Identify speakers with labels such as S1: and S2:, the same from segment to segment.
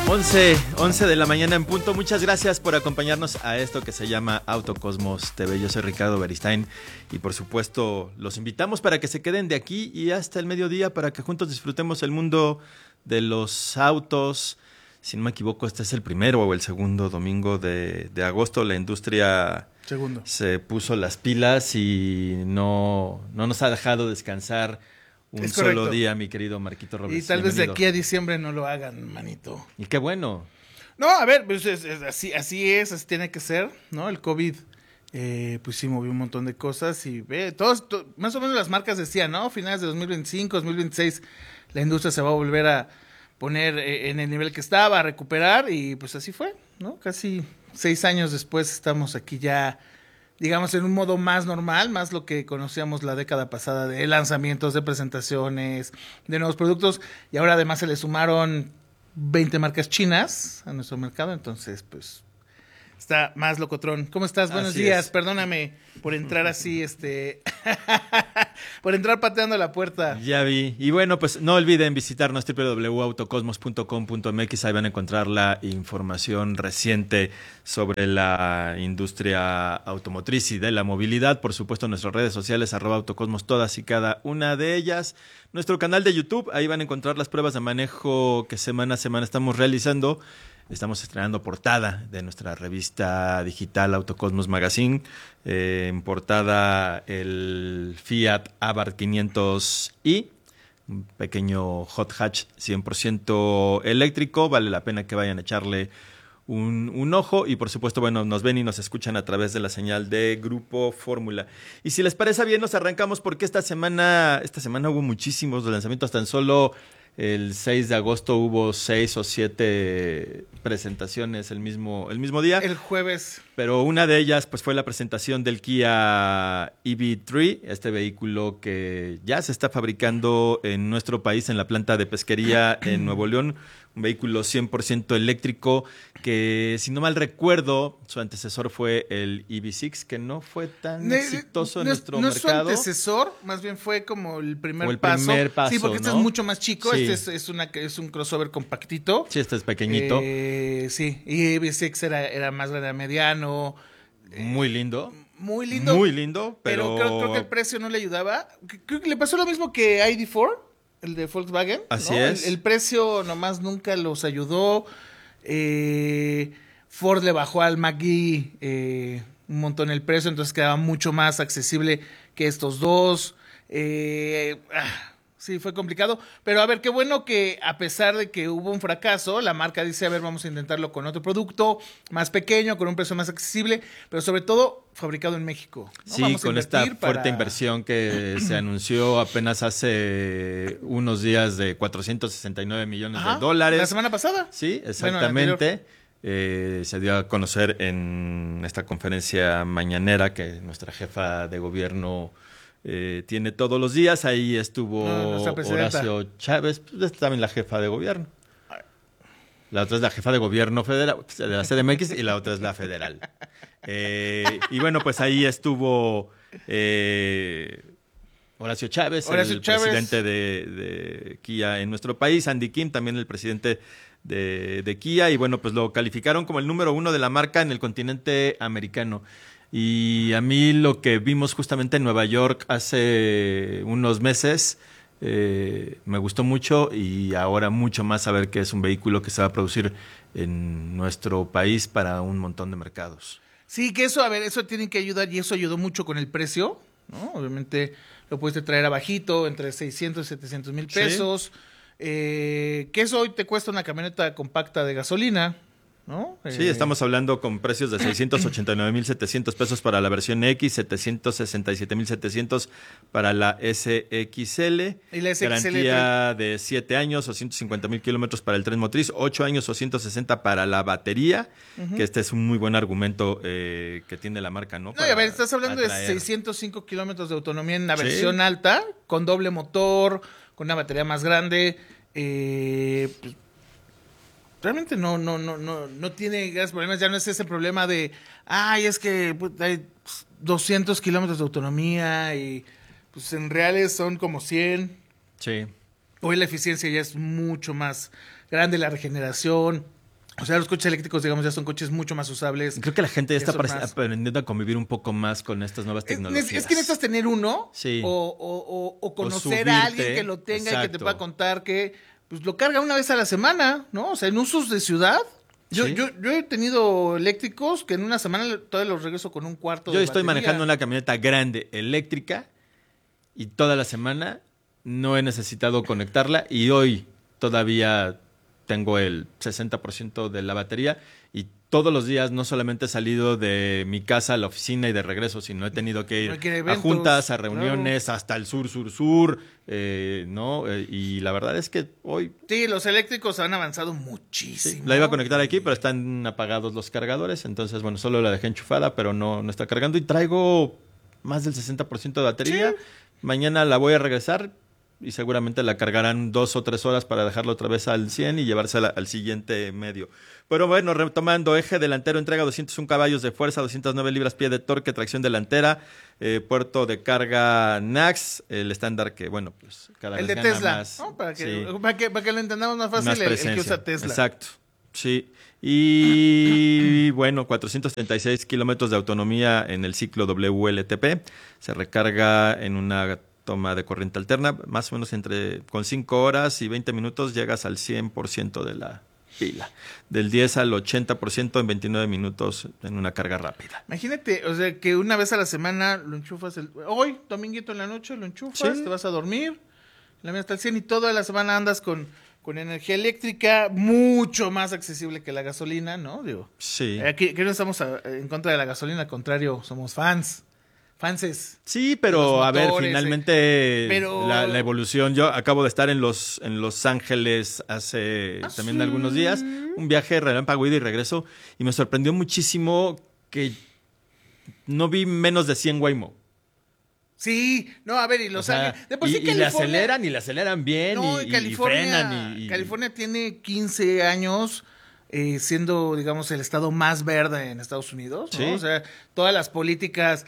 S1: 11 de la mañana en punto. Muchas gracias por acompañarnos a esto que se llama Autocosmos TV. Yo soy Ricardo Beristain y por supuesto los invitamos para que se queden de aquí y hasta el mediodía para que juntos disfrutemos el mundo de los autos. Si no me equivoco, este es el primero o el segundo domingo de agosto. La industria se puso las pilas y no nos ha dejado descansar un solo día, mi querido Marquito Robles.
S2: Y tal vez de aquí a diciembre no lo hagan, manito.
S1: Y qué bueno.
S2: No, a ver, pues así tiene que ser, ¿no? El COVID, pues sí movió un montón de cosas y más o menos las marcas decían, ¿no? Finales de 2025, 2026, la industria se va a volver a poner en el nivel que estaba, a recuperar y pues así fue, ¿no? Casi 6 años después estamos aquí ya, digamos, en un modo más normal, más lo que conocíamos la década pasada de lanzamientos, de presentaciones, de nuevos productos, y ahora además se le sumaron 20 marcas chinas a nuestro mercado, entonces pues está más locotrón. ¿Cómo estás? Buenos días, perdóname por entrar así, por entrar pateando la puerta.
S1: Ya vi. Y bueno, pues no olviden visitarnos www.autocosmos.com.mx. Ahí van a encontrar la información reciente sobre la industria automotriz y de la movilidad. Por supuesto, nuestras redes sociales, @autocosmos, todas y cada una de ellas. Nuestro canal de YouTube, ahí van a encontrar las pruebas de manejo que semana a semana estamos realizando. Estamos estrenando portada de nuestra revista digital Autocosmos Magazine. En portada el Fiat Abarth 500i, un pequeño hot hatch 100% eléctrico. Vale la pena que vayan a echarle un ojo. Y por supuesto, bueno, nos ven y nos escuchan a través de la señal de Grupo Fórmula. Y si les parece bien, nos arrancamos porque esta semana hubo muchísimos lanzamientos. Tan solo el 6 de agosto hubo 6 o 7 presentaciones el mismo día.
S2: El jueves.
S1: Pero una de ellas pues fue la presentación del Kia EV3, este vehículo que ya se está fabricando en nuestro país en la planta de pesquería en Nuevo León. Un vehículo 100% eléctrico que, si no mal recuerdo, su antecesor fue el EV6, que no fue tan exitoso en nuestro mercado.
S2: No es su antecesor, más bien fue como el primer paso. Sí, porque este es mucho más chico, sí. Este es un crossover compactito.
S1: Sí, este es pequeñito.
S2: Sí, y EV6 era más grande, mediano.
S1: Muy lindo.
S2: Muy lindo.
S1: Muy lindo, pero
S2: creo que el precio no le ayudaba. Creo que le pasó lo mismo que ID4. El de Volkswagen.
S1: Así
S2: ¿no?
S1: es.
S2: El precio nomás nunca los ayudó. Ford le bajó al Mach-E un montón el precio, entonces quedaba mucho más accesible que estos dos. Sí, fue complicado. Pero a ver, qué bueno que a pesar de que hubo un fracaso, la marca dice, a ver, vamos a intentarlo con otro producto más pequeño, con un precio más accesible, pero sobre todo fabricado en México, ¿no?
S1: Sí, con esta fuerte inversión que se anunció apenas hace unos días de 469 millones de dólares.
S2: ¿La semana pasada?
S1: Sí, exactamente. Bueno, se dio a conocer en esta conferencia mañanera que nuestra jefa de gobierno tiene todos los días. Ahí estuvo Horacio Chávez, pues, también la jefa de gobierno. La otra es la jefa de gobierno federal, de la CDMX, y la otra es la federal. Y bueno, pues ahí estuvo Horacio Chávez, presidente de Kia en nuestro país, Andy Kim, también el presidente de Kia, y bueno, pues lo calificaron como el número 1 de la marca en el continente americano. Y a mí lo que vimos justamente en Nueva York hace unos meses me gustó mucho, y ahora mucho más saber que es un vehículo que se va a producir en nuestro país para un montón de mercados.
S2: Sí, que eso tiene que ayudar, y eso ayudó mucho con el precio, ¿no? Obviamente lo puedes traer abajito, entre 600 y 700 mil pesos. Sí. Que eso hoy te cuesta una camioneta compacta de gasolina, ¿no?
S1: Sí, estamos hablando con precios de 689,700 pesos para la versión X, 767,700 para la SXL.
S2: ¿Y la SXL?
S1: Garantía de 7 años o 150,000 kilómetros para el tren motriz, 8 años o 160 para la batería, que este es un muy buen argumento que tiene la marca, ¿no?
S2: No, a ver, estás hablando de 605 kilómetros de autonomía en la versión alta, con doble motor, con una batería más grande. Pues, realmente no tiene grandes problemas. Ya no es ese problema de, es que hay 200 kilómetros de autonomía y pues en reales son como 100.
S1: Sí.
S2: Hoy la eficiencia ya es mucho más grande, la regeneración. O sea, los coches eléctricos, digamos, ya son coches mucho más usables.
S1: Creo que la gente ya está
S2: son más...
S1: aprendiendo a convivir un poco más con estas nuevas tecnologías.
S2: Es que necesitas tener uno
S1: sí.
S2: o conocer a alguien que lo tenga. Exacto. Y que te pueda contar que pues, lo carga una vez a la semana, ¿no? O sea, en usos de ciudad. Yo he tenido eléctricos que en una semana todavía los regreso con un cuarto de
S1: Yo estoy
S2: batería.
S1: manejando una camioneta grande eléctrica y toda la semana no he necesitado conectarla y hoy todavía tengo el 60% de la batería y todos los días no solamente he salido de mi casa a la oficina y de regreso, sino he tenido que ir a juntas, a reuniones, claro. Hasta el sur, ¿no? Y la verdad es que hoy...
S2: Sí, los eléctricos han avanzado muchísimo.
S1: Sí, la iba a conectar aquí, pero están apagados los cargadores, entonces, bueno, solo la dejé enchufada, pero no está cargando y traigo más del 60% de batería. Sí. Mañana la voy a regresar y seguramente la cargarán 2 o 3 horas para dejarla otra vez al 100 y llevársela al siguiente medio. Pero bueno, retomando, eje delantero entrega 201 caballos de fuerza, 209 libras-pie de torque, tracción delantera, puerto de carga NACS, el estándar que, bueno, pues cada
S2: el
S1: vez
S2: de
S1: gana
S2: Tesla,
S1: más.
S2: ¿no? Para que lo entendamos más fácil,
S1: más
S2: el que usa Tesla.
S1: Exacto, sí. Y bueno, 436 kilómetros de autonomía en el ciclo WLTP. Se recarga en una toma de corriente alterna, más o menos con 5 horas y 20 minutos llegas al 100% de la pila. Del 10 al 80% en 29 minutos en una carga rápida.
S2: Imagínate, o sea, que una vez a la semana lo enchufas, hoy, dominguito en la noche, lo enchufas, te vas a dormir, la mía está al 100 y toda la semana andas con energía eléctrica mucho más accesible que la gasolina, ¿no? Digo,
S1: sí.
S2: Aquí no estamos en contra de la gasolina, al contrario, somos fanses.
S1: Sí, pero a ver, finalmente la evolución. Yo acabo de estar en Los Ángeles hace también algunos días, un viaje relámpago ida y regreso, y me sorprendió muchísimo que no vi menos de 100 Waymo.
S2: Sí, no, a ver, y Los Ángeles.
S1: De por sí California, y le aceleran bien,
S2: no,
S1: y
S2: frenan. California tiene 15 años. Siendo, digamos, el estado más verde en Estados Unidos, ¿no? Sí. O sea, todas las políticas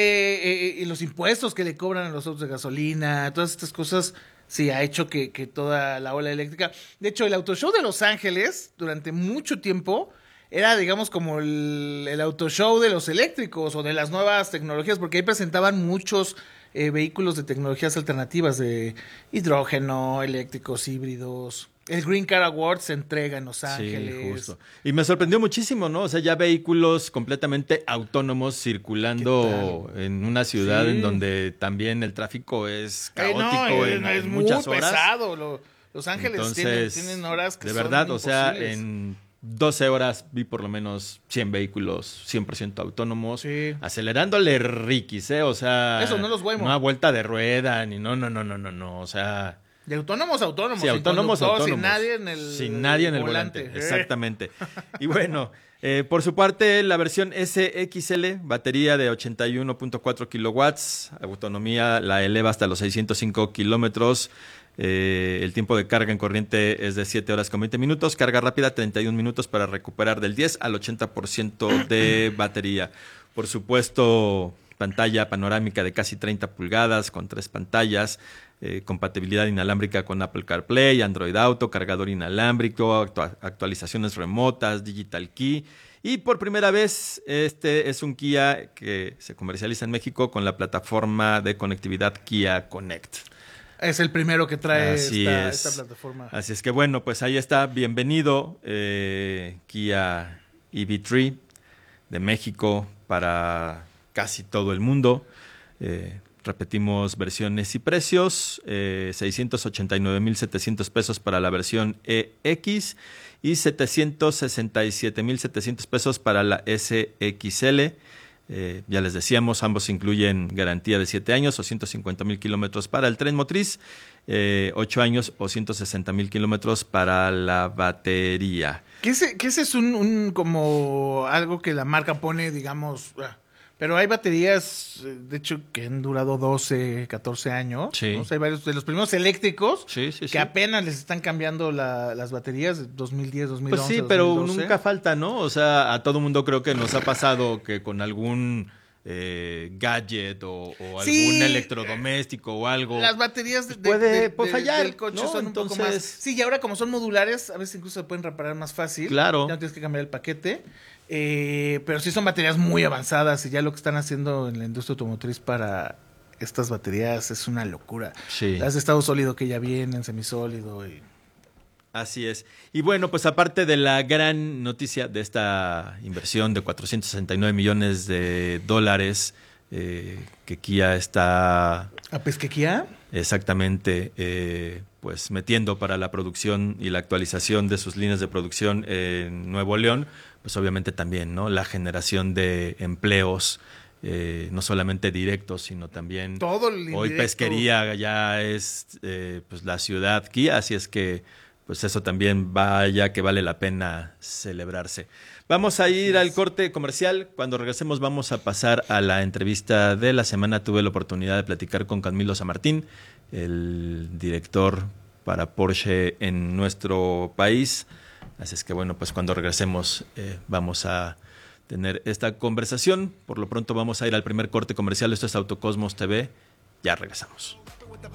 S2: y los impuestos que le cobran a los autos de gasolina, todas estas cosas, sí, ha hecho que toda la ola eléctrica... De hecho, el Auto Show de Los Ángeles, durante mucho tiempo, era, digamos, como el Auto Show de los eléctricos o de las nuevas tecnologías, porque ahí presentaban muchos vehículos de tecnologías alternativas, de hidrógeno, eléctricos, híbridos... El Green Car Award se entrega en Los Ángeles.
S1: Sí, justo. Y me sorprendió muchísimo, ¿no? O sea, ya vehículos completamente autónomos circulando en una ciudad en donde también el tráfico es caótico en muchas horas.
S2: Es muy pesado. Los Ángeles entonces, tienen horas que
S1: de
S2: son
S1: verdad, o sea,
S2: imposibles.
S1: en 12 horas vi por lo menos 100 vehículos 100% autónomos. Sí. Acelerándole riquis, ¿eh? O sea,
S2: eso no los Waymo.
S1: No a vuelta de rueda, ni no. O sea...
S2: De autónomos.
S1: Sí, autónomos.
S2: Sin nadie en el
S1: volante. Exactamente. Y bueno, por su parte, la versión SXL, batería de 81.4 kilowatts, autonomía la eleva hasta los 605 kilómetros. El tiempo de carga en corriente es de 7 horas con 20 minutos. Carga rápida, 31 minutos para recuperar del 10 al 80% de batería. Por supuesto, pantalla panorámica de casi 30 pulgadas con 3 pantallas. Compatibilidad inalámbrica con Apple CarPlay, Android Auto, cargador inalámbrico, actualizaciones remotas, Digital Key. Y por primera vez, este es un Kia que se comercializa en México con la plataforma de conectividad Kia Connect.
S2: Es el primero que trae esta plataforma.
S1: Así es que bueno, pues ahí está. Bienvenido, Kia EV3 de México para casi todo el mundo. Repetimos versiones y precios, 689,700 pesos para la versión EX y 767,700 pesos para la SXL. Ya les decíamos, ambos incluyen garantía de 7 años o 150,000 kilómetros para el tren motriz, 8 años o 160,000 kilómetros para la batería.
S2: Que ese es un como algo que la marca pone, digamos... Pero hay baterías, de hecho, que han durado 12, 14 años.
S1: Sí.
S2: ¿no? O sea, hay varios de los primeros eléctricos
S1: que
S2: apenas les están cambiando las baterías de 2010, 2011,
S1: Pues sí, pero
S2: 2012.
S1: nunca falta, ¿no? O sea, a todo mundo creo que nos ha pasado que con algún gadget o algún
S2: Sí,
S1: electrodoméstico o algo.
S2: Las baterías
S1: puede fallar,
S2: del coche
S1: ¿no?
S2: son
S1: Entonces,
S2: un poco más. Sí, y ahora como son modulares, a veces incluso se pueden reparar más fácil.
S1: Claro.
S2: Ya no tienes que cambiar el paquete. Pero sí son baterías muy avanzadas y ya lo que están haciendo en la industria automotriz para estas baterías es una locura.
S1: Sí.
S2: Las de estado sólido que ya vienen, semisólido y...
S1: Así es. Y bueno, pues aparte de la gran noticia de esta inversión de $469 millones que Kia está
S2: ¿A Pesquequía?
S1: exactamente pues metiendo para la producción y la actualización de sus líneas de producción en Nuevo León, pues obviamente también, ¿no? La generación de empleos, no solamente directos, sino también
S2: Todo el
S1: hoy
S2: indirecto.
S1: Pesquería ya es pues la ciudad Kia, así es que pues eso también vaya que vale la pena celebrarse. Vamos a ir al corte comercial. Cuando regresemos vamos a pasar a la entrevista de la semana. Tuve la oportunidad de platicar con Camilo Zamartín, el director para Porsche en nuestro país. Así es que bueno, pues cuando regresemos vamos a tener esta conversación. Por lo pronto vamos a ir al primer corte comercial. Esto es Autocosmos TV. Ya regresamos.